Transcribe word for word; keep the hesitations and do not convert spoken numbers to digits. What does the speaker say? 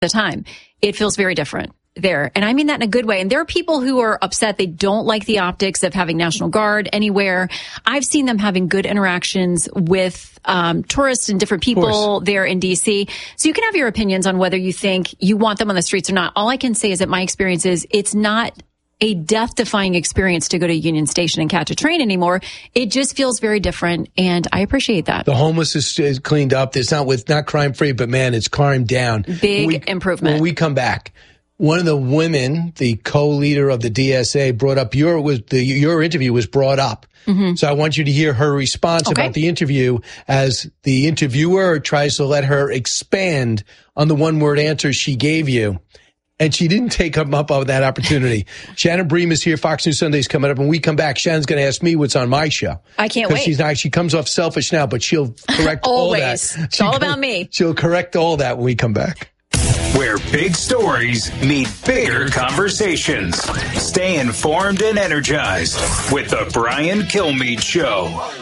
the time. It feels very different there. And I mean that in a good way. And there are people who are upset. They don't like the optics of having National Guard anywhere. I've seen them having good interactions with um, tourists and different people there in D C. So you can have your opinions on whether you think you want them on the streets or not. All I can say is that my experience is it's not a death-defying experience to go to Union Station and catch a train anymore. It just feels very different, and I appreciate that. The homeless is, is cleaned up. It's not with not crime-free, but man, it's calmed down. Big we, improvement. When we come back, one of the women, the co-leader of the D S A, brought up your was the your interview was brought up. Mm-hmm. So I want you to hear her response okay. about the interview as the interviewer tries to let her expand on the one-word answer she gave you. And she didn't take up on that opportunity. Shannon Bream is here. Fox News Sunday is coming up. When we come back, Shannon's going to ask me what's on my show. I can't wait. She's not, she comes off selfish now, but she'll correct all that. Always. It's she all co- about me. She'll correct all that when we come back. Where big stories meet bigger conversations. Stay informed and energized with the Brian Kilmeade Show.